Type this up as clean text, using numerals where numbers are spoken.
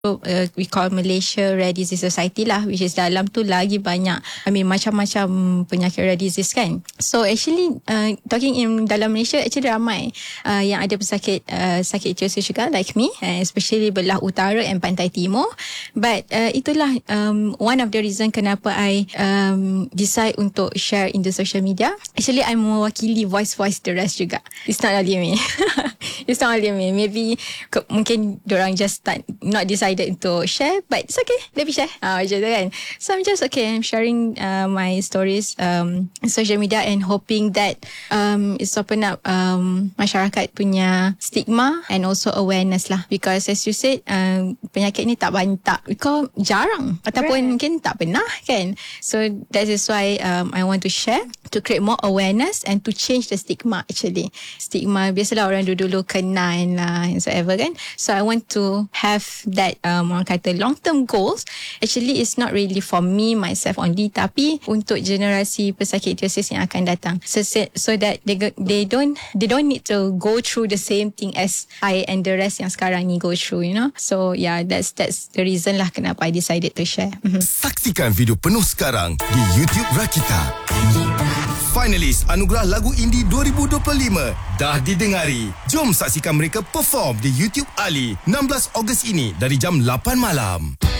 We call Malaysia Rare Disease Society lah, which is dalam tu lagi banyak macam-macam penyakit rare disease kan. So actually talking in dalam Malaysia actually ramai yang ada pesakit sakit encefalitis juga like me, especially belah utara and pantai timur. But itulah one of the reason kenapa I decide untuk share in the social media. Actually I mewakili voice the rest juga. It's not only me. It's not only me. Maybe mungkin diorang just not decided to share, but it's okay, let me share macam tu kan. So I'm just I'm sharing my stories social media and hoping that it's open up masyarakat punya stigma and also awareness lah, because as you said penyakit ni tak kau jarang ataupun mungkin tak pernah kan. So that is why I want to share to create more awareness and to change the stigma. Actually stigma biasalah orang dulu kenal lah and whatever kan. So I want to have that orang kata long term goals. Actually it's not really for me myself only, tapi untuk generasi pesakit encefalitis yang akan datang, so that they don't need to go through the same thing as I and the rest yang sekarang ni go through, you know. So yeah, that's the reason lah kenapa I decided to share. Saksikan video penuh sekarang di YouTube Rakita. Finalis Anugerah Lagu Indie 2025 dah didengari. Jom saksikan mereka perform di YouTube Ali 16 Ogos ini dari jam 8 malam.